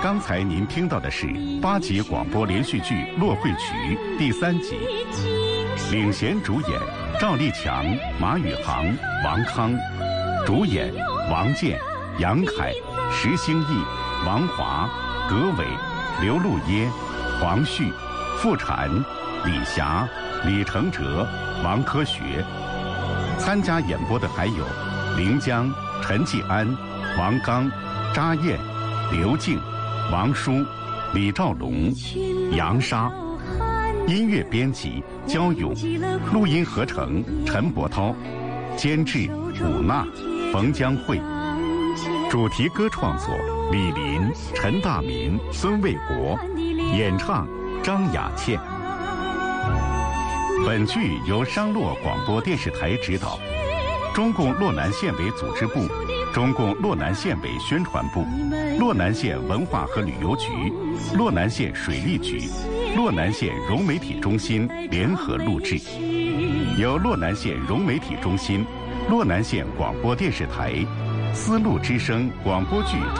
刚才您听到的是8集广播连续剧《落会曲》第3集，领衔主演赵立强、马宇航、王康，主演王健、杨凯、石兴义、王华、葛伟、刘路耶、黄旭、傅婵、李霞、李承哲、王科学。参加演播的还有临江、陈继安、王刚、查燕、刘静、王舒、李兆龙、杨沙。音乐编辑焦勇，录音合成陈伯涛，监制武娜、冯江慧，主题歌创作李林、陈大民、孙卫国，演唱张雅倩。本剧由商洛广播电视台指导，中共洛南县委组织部、中共洛南县委宣传部、洛南县文化和旅游局、洛南县水利局、洛南县融媒体中心联合录制，由洛南县融媒体中心、洛南县广播电视台、丝路之声广播剧